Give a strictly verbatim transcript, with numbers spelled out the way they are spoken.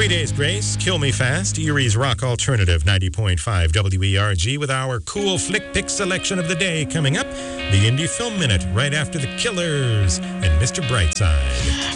Three Days Grace, Kill Me Fast, Erie's Rock Alternative, ninety point five W E R G, with our cool flick pick selection of the day coming up. The Indie Film Minute, right after The Killers and Mister Brightside.